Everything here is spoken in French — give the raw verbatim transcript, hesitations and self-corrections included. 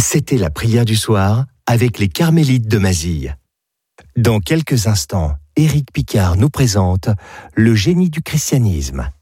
C'était la prière du soir avec les Carmélites de Mazille. Dans quelques instants, Éric Picard nous présente le génie du christianisme.